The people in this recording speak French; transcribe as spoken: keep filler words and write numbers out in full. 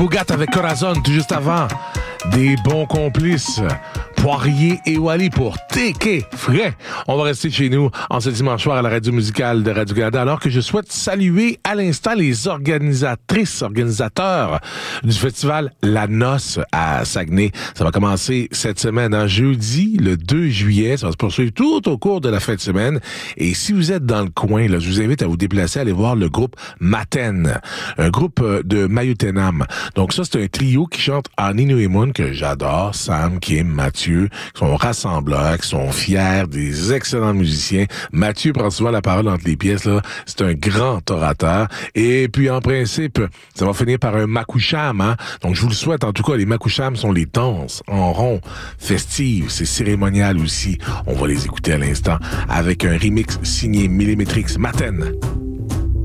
Bougat avec Corazon, tout juste avant. Des bons complices. Poirier et Wally pour T K Frais. On va rester chez nous en ce dimanche soir à la radio musicale de Radio-Canada, alors que je souhaite saluer à l'instant les organisatrices, organisateurs du festival La Noce à Saguenay. Ça va commencer cette semaine, en jeudi, le deux juillet. Ça va se poursuivre tout au cours de la fin de semaine. Et si vous êtes dans le coin, là, je vous invite à vous déplacer, à aller voir le groupe Maten, un groupe de Mayutenam. Donc ça, c'est un trio qui chante en Inuimun que j'adore. Sam, Kim, Mathieu, qui sont rassembleurs, qui sont fiers, des excellents musiciens. Mathieu prend souvent la parole entre les pièces, là. C'est un grand orateur. Et puis, en principe, ça va finir par un makoucham, hein. Donc, je vous le souhaite. En tout cas, les makouchams sont les danses en rond, festives. C'est cérémonial aussi. On va les écouter à l'instant avec un remix signé Millimetrix Maten.